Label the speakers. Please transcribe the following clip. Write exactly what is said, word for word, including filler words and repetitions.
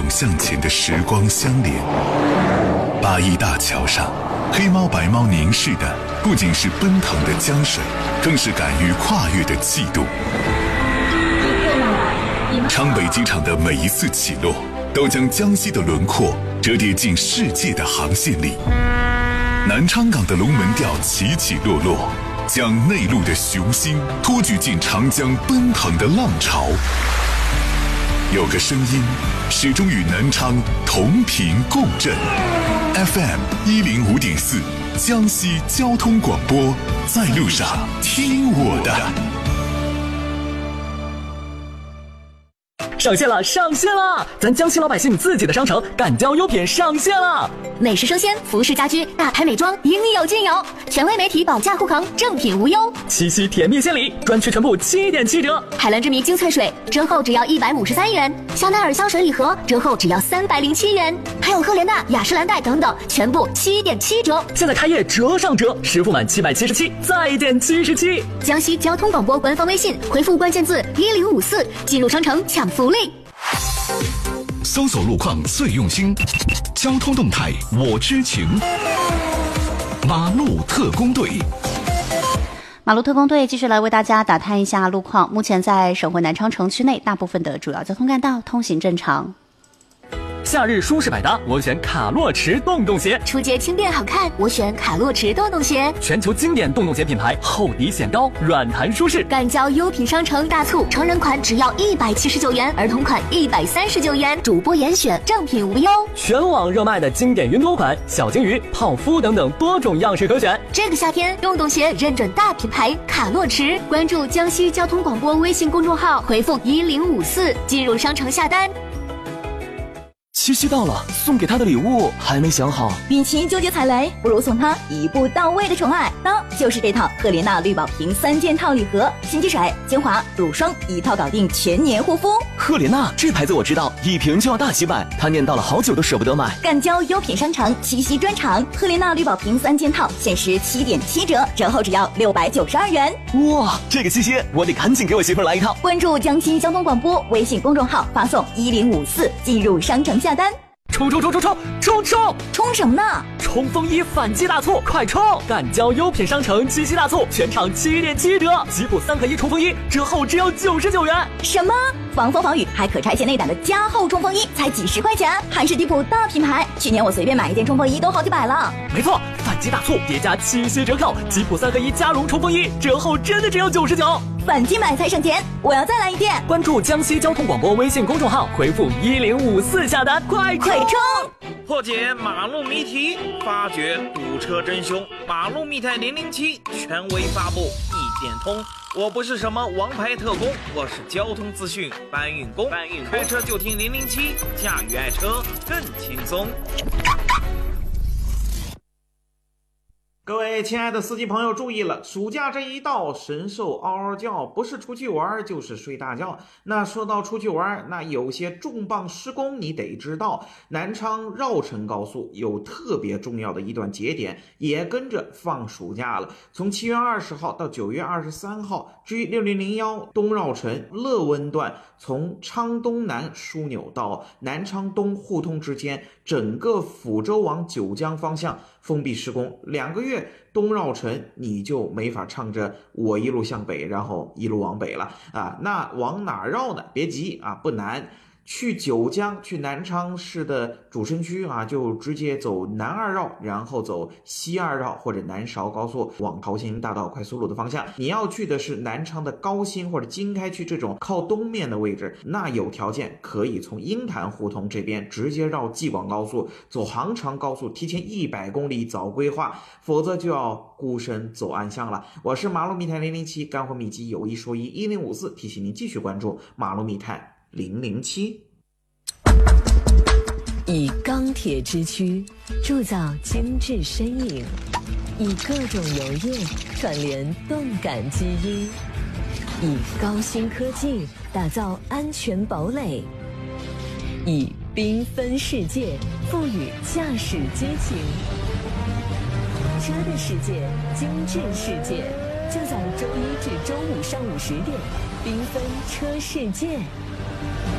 Speaker 1: 勇向前的时光相连。八一大桥上，黑猫白猫凝视的不仅是奔腾的江水，更是敢于跨越的气度。昌北机场的每一次起落，都将江西的轮廓折叠进世界的航线里。南昌港的龙门吊起起落落，将内陆的雄心托举进长江奔腾的浪潮。有个声音始终与南昌同频共振 ，F M 一零五点四，江西交通广播，在路上听我的。
Speaker 2: 上线了，上线了！咱江西老百姓自己的商城敢交优品上线了，
Speaker 3: 美食生鲜、服饰家居、大牌美妆，应有尽有。权威媒体保价护航，正品无忧。
Speaker 2: 七夕甜蜜献礼，专区全部七点七折。
Speaker 3: 海蓝之谜精粹水折后只要一百五十三元，香奈儿香水礼盒折后只要三百零七元，还有赫莲娜、雅诗兰黛等等，全部七点七折。
Speaker 2: 现在开业折上折，实付满七百七十七，再减七十七。
Speaker 3: 江西交通广播官方微信回复关键字一零五四，进入商城抢福利。
Speaker 4: 搜索路况最用心，交通动态我知情。马路特工队，
Speaker 5: 马路特工队继续来为大家打探一下路况。目前在省会南昌城区内，大部分的主要交通干道通行正常。
Speaker 2: 夏日舒适百搭，我选卡洛驰洞洞鞋；
Speaker 3: 出街轻便好看，我选卡洛驰洞洞鞋。
Speaker 2: 全球经典洞洞鞋品牌，厚底显高，软弹舒适。
Speaker 3: 敢交优品商城大促，成人款只要一百七十九元，儿童款一百三十九元，主播严选，正品无忧。
Speaker 2: 全网热卖的经典云朵款、小金鱼、泡芙等等多种样式可选。
Speaker 3: 这个夏天，洞洞鞋认准大品牌卡洛驰，关注江西交通广播微信公众号，回复一零五四进入商城下单。
Speaker 2: 七夕到了，送给他的礼物还没想好。
Speaker 6: 与其纠结踩雷，不如送他一步到位的宠爱，当就是这套赫莲娜绿宝瓶三件套礼盒，洗洁水、精华、乳霜一套搞定，全年护肤。
Speaker 2: 赫莲娜这牌子我知道，一瓶就要大几百，他念叨了好久都舍不得买。
Speaker 6: 敢交优品商城七夕专场，赫莲娜绿宝瓶三件套限时七点七折，折后只要六百九十二元。
Speaker 2: 哇，这个七夕我得赶紧给我媳妇来一套。
Speaker 6: 关注江西交通广播微信公众号，发送一零五四进入商城下单。
Speaker 2: 冲冲冲冲冲冲冲！
Speaker 6: 冲什么呢？
Speaker 2: 冲锋衣反季大促，快冲！敢交优品商城七夕大促，全场七点七折，吉普三合一冲锋衣折后只要九十九元。
Speaker 6: 什么？防风防雨还可拆卸内胆的加厚冲锋衣才几十块钱，还是迪普大品牌。去年我随便买一件冲锋衣都好几百了。
Speaker 2: 没错，反季大促叠加七夕折扣，吉普三合一加绒冲锋衣折后真的只要九十九。
Speaker 6: 反季买才省钱，我要再来一件。
Speaker 2: 关注江西交通广播微信公众号，回复一零五四下单，快
Speaker 6: 快冲！
Speaker 7: 破解马路谜题，发掘堵车真凶。马路密探零零七权威发布，一点通。我不是什么王牌特工，我是交通资讯搬运工。搬运开车就听零零七，驾驭爱车更轻松。各位亲爱的司机朋友注意了，暑假这一到，神兽嗷嗷叫，不是出去玩就是睡大觉。那说到出去玩，那有些重磅施工你得知道，南昌绕城高速有特别重要的一段节点也跟着放暑假了，从七月二十号到九月二十三号 G 六零零一东绕城乐温段，从昌东南枢纽到南昌东互通之间，整个抚州往九江方向封闭施工，两个月东绕城你就没法唱着我一路向北然后一路往北了啊！那往哪绕呢？别急啊，不难。去九江，去南昌市的主城区啊，就直接走南二绕，然后走西二绕或者南韶高速往桃兴大道快速路的方向。你要去的是南昌的高新或者经开区这种靠东面的位置，那有条件可以从鹰潭胡同这边直接绕济广高速，走杭长高速，提前一百公里早规划，否则就要孤身走暗巷了。我是马路密探零零七，干货秘籍有一说一，一零五四提醒您继续关注马路密探零零七。
Speaker 8: 以钢铁之躯铸造精致身影，以各种油液串联动感基因，以高新科技打造安全堡垒，以缤纷世界赋予驾驶激情。车的世界，精致世界，就在周一至周五上午十点，缤纷车世界。